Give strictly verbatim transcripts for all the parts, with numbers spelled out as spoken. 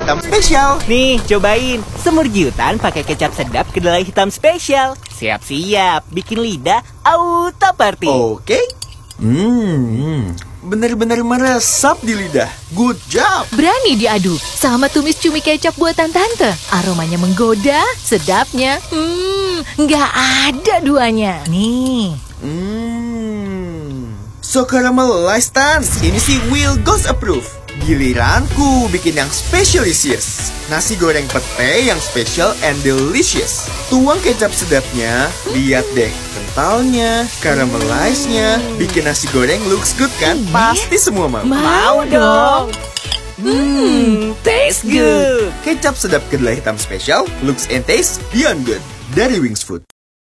hitam spesial. Nih, cobain. Semur jiutan pakai kecap sedap kedelai hitam spesial. Siap-siap, bikin lidah auto party. Oke. Hmm, bener-bener meresap di lidah. Good job. Berani diadu sama tumis cumi kecap buatan tante. Aromanya menggoda, sedapnya. Hmm, nggak ada duanya. Nih. Hmm, so caramelized Tans. Ini sih Will Goes Approve. Giliranku bikin yang specialisious. Nasi goreng pete yang special and delicious. Tuang kecap sedapnya. Lihat deh, kentalnya, caramelized-nya. Bikin nasi goreng looks good kan? Pasti semua mau. Mau dong. Hmm, taste good. Kecap sedap kedelai hitam spesial, looks and taste beyond good. Dari Wings Food.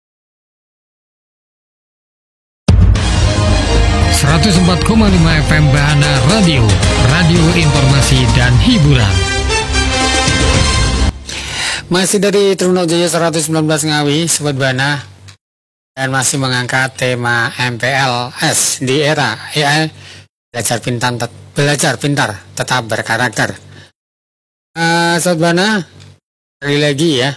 seratus empat koma lima F M Bahana Radio, radio informasi dan hiburan. Masih dari Terminal Jaya seratus sembilan belas Ngawi, Sobat Bahana, dan masih mengangkat tema M P L S di era A I, belajar pintar, belajar pintar tetap berkarakter. Uh, Sobat Bahana, sekali lagi ya,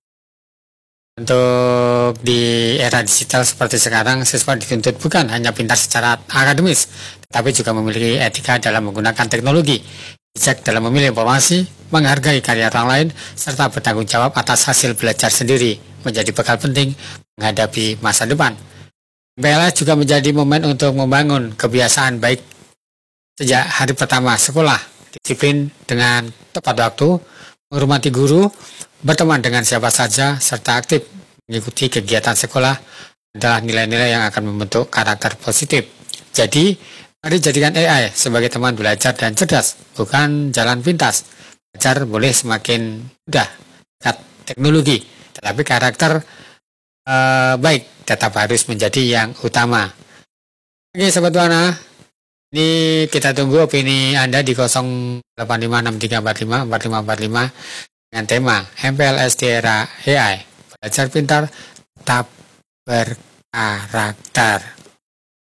untuk di era digital seperti sekarang, siswa dituntut bukan hanya pintar secara akademis, tetapi juga memiliki etika dalam menggunakan teknologi, bijak dalam memilih informasi, menghargai karya orang lain, serta bertanggung jawab atas hasil belajar sendiri, menjadi bekal penting menghadapi masa depan. M P L S juga menjadi momen untuk membangun kebiasaan baik sejak hari pertama sekolah, disiplin dengan tepat waktu, menghormati guru, berteman dengan siapa saja, serta aktif mengikuti kegiatan sekolah adalah nilai-nilai yang akan membentuk karakter positif. Jadi, mari jadikan A I sebagai teman belajar dan cerdas, bukan jalan pintas. Belajar boleh semakin mudah dekat teknologi, tetapi karakter eh, baik tetap harus menjadi yang utama. Oke, Sobat Bahana, ini kita tunggu opini Anda di nol delapan lima enam tiga empat lima empat lima empat lima dengan tema M P L S di era A I, belajar pintar tetap berkarakter.